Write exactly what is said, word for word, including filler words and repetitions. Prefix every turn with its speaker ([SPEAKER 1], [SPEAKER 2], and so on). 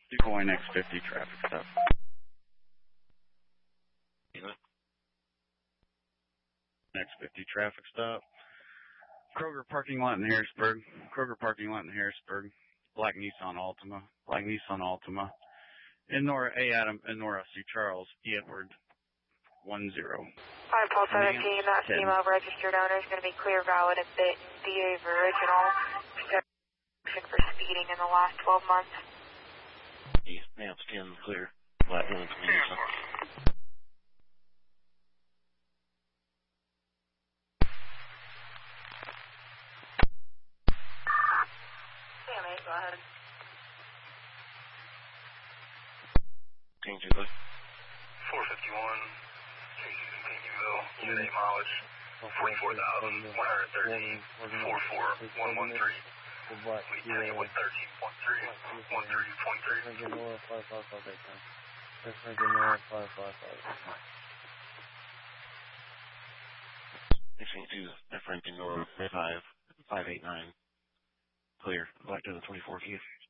[SPEAKER 1] Going X fifty traffic stop. X fifty traffic stop. Kroger parking lot in Harrisburg. Kroger parking lot in Harrisburg. Black Nissan Altima. Black Nissan Altima. Enora A. Adam. Enora C. Charles. E. Edward. One zero.
[SPEAKER 2] Five Paul seventeen. That female registered owner is going to be clear, valid, and bit D A of original. For speeding in the last twelve months.
[SPEAKER 3] East ma'am, stand clear. Black Nissan.
[SPEAKER 2] Go ahead.
[SPEAKER 3] Change it, look.
[SPEAKER 4] four fifty-one, Casey's in Pinckneyville, unit eight mileage, forty-four thousand one hundred thirteen, forty-four one one three. We turning with thirteen point three, one thirty point three.
[SPEAKER 3] Exchange two, F ranking Nora five, five eight nine. Clear. Black to the twenty-four key.